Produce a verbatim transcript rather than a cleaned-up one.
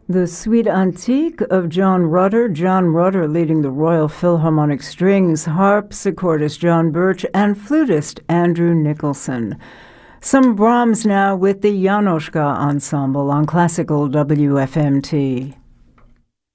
The Suite Antique of John Rutter, John Rutter leading the Royal Philharmonic Strings, harpsichordist John Birch, and flutist Andrew Nicholson. Some Brahms now with the Janoschka Ensemble on Classical W F M T.